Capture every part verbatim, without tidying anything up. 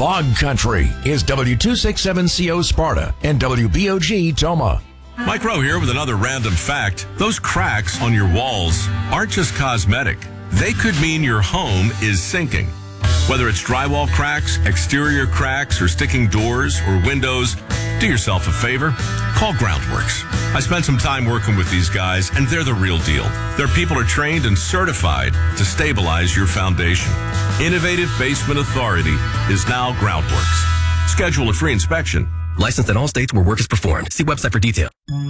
Bog Country is W two sixty-seven C O Sparta and W B O G Toma. Mike Rowe here with another random fact. Those cracks on your walls aren't just cosmetic. They could mean your home is sinking. Whether it's drywall cracks, exterior cracks, or sticking doors or windows, do yourself a favor. Call Groundworks. I spent some time working with these guys, and they're the real deal. Their people are trained and certified to stabilize your foundation. Innovative Basement Authority is now Groundworks. Schedule a free inspection. Licensed in all states where work is performed. See website for detail.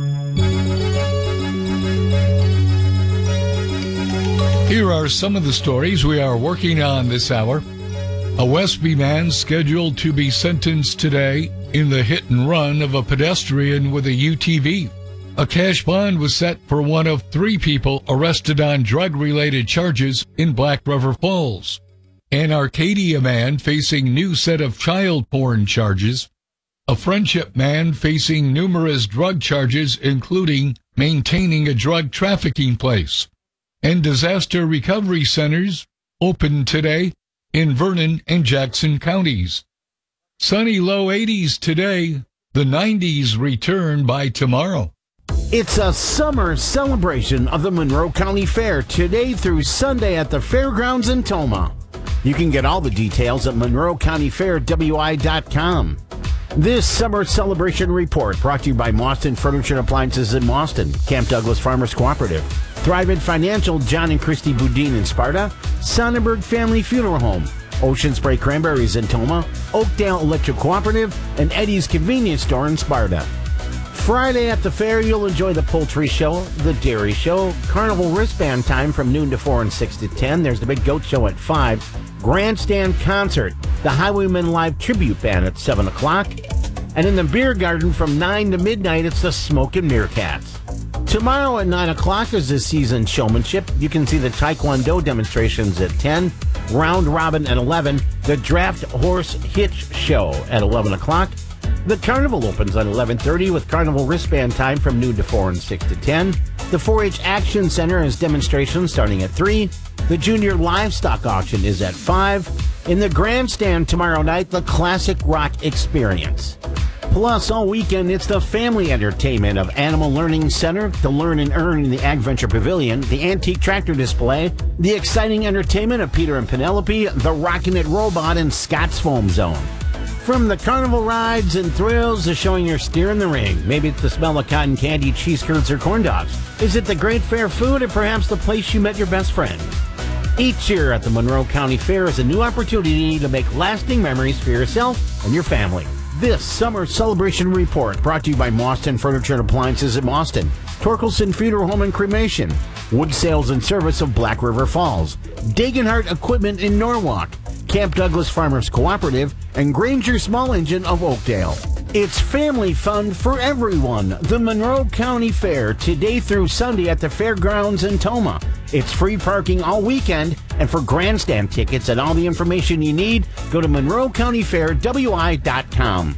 Here are some of the stories we are working on this hour. A Westby man scheduled to be sentenced today in the hit and run of a pedestrian with a U T V. A cash bond was set for one of three people arrested on drug-related charges in Black River Falls. An Arcadia man facing new set of child porn charges. A Friendship man facing numerous drug charges, including maintaining a drug trafficking place. And disaster recovery centers open today in Vernon and Jackson counties. Sunny low eighties today. The nineties return by tomorrow. It's a summer celebration of the Monroe County Fair today through Sunday at the Fairgrounds in Toma. You can get all the details at monroe county fair w i dot com. This summer celebration report brought to you by Mauston Furniture and Appliances in Mauston, Camp Douglas Farmers Cooperative, Thrivent Financial, John and Christy Boudin in Sparta, Sonnenberg Family Funeral Home, Ocean Spray Cranberries in Toma, Oakdale Electric Cooperative, and Eddie's Convenience Store in Sparta. Friday at the fair, you'll enjoy the poultry show, the dairy show, carnival wristband time from noon to four and six to ten. There's the big goat show at five, grandstand concert, the Highwaymen Live tribute band at seven o'clock, and in the beer garden from nine to midnight, it's the Smokin' Meerkats. Tomorrow at nine o'clock is the season showmanship. You can see the Taekwondo demonstrations at ten, round robin at eleven, the draft horse hitch show at eleven o'clock. The carnival opens at eleven thirty with carnival wristband time from noon to four and six to ten. The four H Action Center has demonstrations starting at three. The Junior Livestock Auction is at five. In the grandstand tomorrow night, the Classic Rock Experience. Plus, all weekend, it's the family entertainment of Animal Learning Center, the Learn and Earn in the Ag Venture Pavilion, the Antique Tractor Display, the exciting entertainment of Peter and Penelope, the Rockin' It Robot, and Scott's Foam Zone. From the carnival rides and thrills to showing your steer in the ring, maybe it's the smell of cotton candy, cheese curds, or corn dogs. Is it the great fair food or perhaps the place you met your best friend? Each year at the Monroe County Fair is a new opportunity to make lasting memories for yourself and your family. This summer celebration report brought to you by Mauston Furniture and Appliances in Mauston, Torkelson Funeral Home and Cremation, Wood Sales and Service of Black River Falls, Dagenhart Equipment in Norwalk, Camp Douglas Farmers Cooperative, and Granger Small Engine of Oakdale. It's family fun for everyone. The Monroe County Fair today through Sunday at the Fairgrounds in Toma. It's free parking all weekend, and for grandstand tickets and all the information you need, go to monroe county fair w i dot com.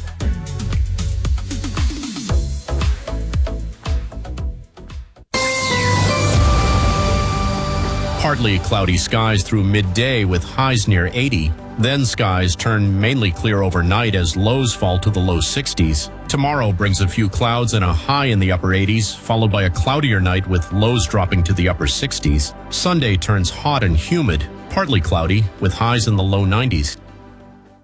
Partly cloudy skies through midday with highs near eighty. Then skies turn mainly clear overnight as lows fall to the low sixties. Tomorrow brings a few clouds and a high in the upper eighties, followed by a cloudier night with lows dropping to the upper sixties. Sunday turns hot and humid, partly cloudy with highs in the low nineties.